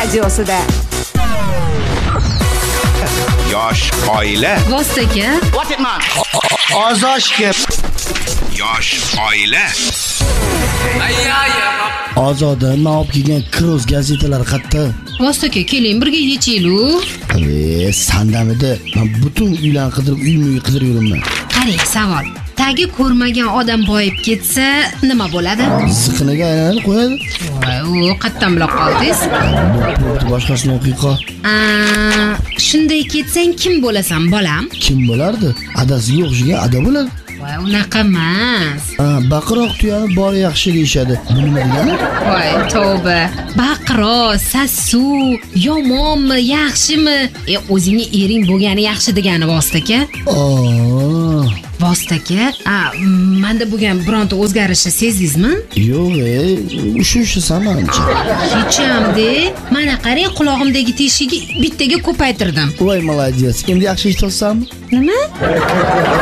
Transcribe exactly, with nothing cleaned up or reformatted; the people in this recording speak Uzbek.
radiosida. Yosh oila. Vostaka. What it man? Ozoshga. Yosh oila. Ozoda nop kelgan Cross gazetalar qatta. Vostaka, keling birga yechaylik. E, sandamida men butun uylarni qidirib, uyni qidirib yuribman. Qarang, savol. Tagi ko'rmagan odam boyib ketsa, nima bo'ladi? Ziqinaga aylanib qo'yadi. Voy, u qatdan bila qoldingiz? Boshqasini o'qiqa. Aa, shunday ketsang kim bo'lasan, bolam? Kim bo'lardi? Adasi yo'q jigan ada bo'ladi. Voy, unaqa emas. Ha, baqiroq tuyani bor yaxshi deyshadi. Bu nima degani? Voy, tavba. Baqiroq, sasu, yomonmi, yaxshimi? E, o'zingning ering bo'lgani yaxshi degani Vostaka. Oo. Vostaka, a, menda bo'lgan bironta o'zgarishni sezdingizmi? Yo'q, e, shuncha samancha. Hecham-de, mana qarang, qulog'imdagi teshigi bittaga ko'paytirdim. Voy, молодец. Endi yaxshi eshityapsanmi? Nima?